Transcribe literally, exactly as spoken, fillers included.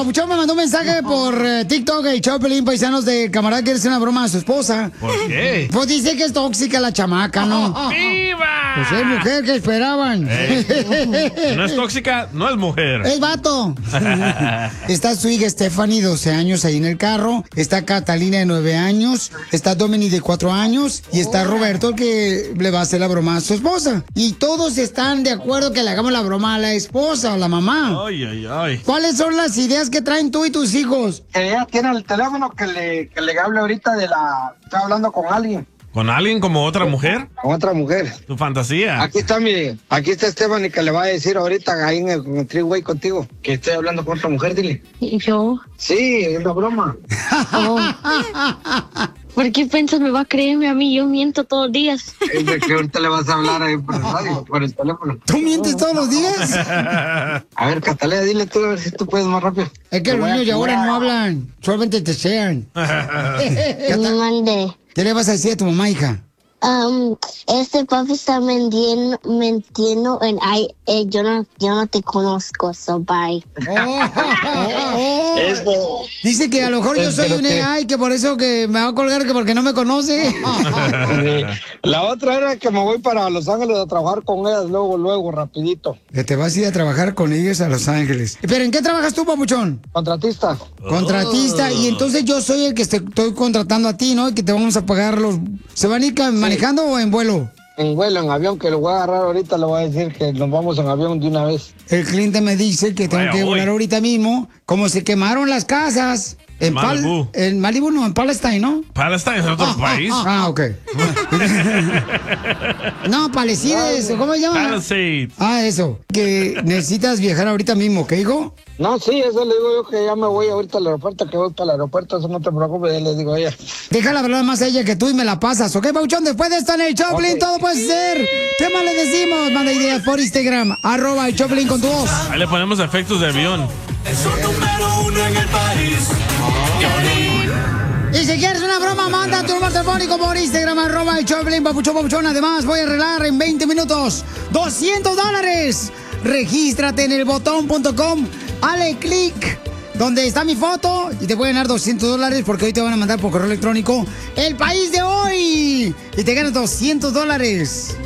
Papuchón me mandó un mensaje por eh, TikTok, el Choplin, paisanos, de camarada que hace una broma a su esposa. ¿Por qué? Pues dice que es tóxica la chamaca, ¿no? ¡Viva! Pues es mujer, ¿qué esperaban? Eh, no es tóxica, no es mujer. Es vato. Está su hija Stephanie, doce años, ahí en el carro. Está Catalina, de nueve años. Está Dominic, de cuatro años. Y está Roberto, el que le va a hacer la broma a su esposa. Y todos están de acuerdo que le hagamos la broma a la esposa o la mamá. Ay, ay, ay. ¿Cuáles son las ideas que traen tú y tus hijos? Ella tiene el teléfono que le, que le hable ahorita de la... Está hablando con alguien. ¿Con alguien como otra mujer? Con otra mujer. Tu fantasía. Aquí está mi... Aquí está Esteban y que le va a decir ahorita ahí en el, en el three-way contigo que estoy hablando con otra mujer, dile. ¿Y yo? Sí, es una broma. Oh. ¿Por qué piensas me va a creerme a mí? Yo miento todos los días. Es de que ahorita le vas a hablar ahí por el radio, por el teléfono. ¿Tú mientes todos los días? A ver, Catalina, dile tú a ver si tú puedes más rápido. Es que los niños de ahora no hablan, solamente te sean. Me mandé. ¿Qué le vas a decir a tu mamá, hija? Um, este papi está mintiendo, mintiendo en ay, eh, yo no, yo no te conozco, so bye. Oh. Dice que a lo mejor yo soy un A I, que por eso que me va a colgar, que porque no me conoce. La otra era que me voy para Los Ángeles a trabajar con ellas luego, luego, rapidito. Que te vas a ir a trabajar con ellos a Los Ángeles. Pero ¿en qué trabajas tú, papuchón? Contratista. Contratista, y entonces yo soy el que te estoy contratando a ti, ¿no? Y que te vamos a pagar los... ¿Se van a ir manejando o en vuelo? En vuelo, en avión, que lo voy a agarrar ahorita, le voy a decir que nos vamos en avión de una vez. El cliente me dice que tengo Vaya, que voy. volar ahorita mismo. Como se quemaron las casas. En Malibu. Pal- en Malibu, no, en Palestine, ¿no? Palestine es otro país. Ah, ok. No, Palestides, ¿cómo se llama? Palisades. Ah, eso. Que necesitas viajar ahorita mismo, ¿qué digo? No, sí, eso le digo yo que ya me voy ahorita al aeropuerto, que voy para el aeropuerto, eso no te preocupes, ya le digo a ella. Déjala hablar más a ella que tú y me la pasas, ¿ok, Pauchón? Después de esto en el Choplin, Okay. todo puede ser. ¿Qué más le decimos? Manda ideas por Instagram, arroba el Choplin con tu voz. Ahí le ponemos efectos de avión. Es un número uno en el país. Y si quieres una broma, manda tu número telefónico por Instagram, arroba el Choplin, papuchón, papuchón. Además, voy a arreglar en veinte minutos doscientos dólares. Regístrate en el botón punto com, hale clic donde está mi foto y te pueden dar doscientos dólares porque hoy te van a mandar por correo electrónico el país de hoy y te ganas doscientos dólares.